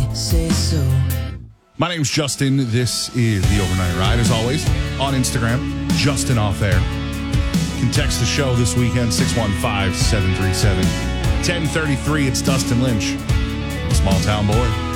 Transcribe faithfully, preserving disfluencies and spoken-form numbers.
say so. My name's Justin. This is the Overnight Ride. As always, on Instagram, Justin Off Air. You can text the show this weekend, six one five, seven three seven, one oh three three. It's Dustin Lynch, small town boy.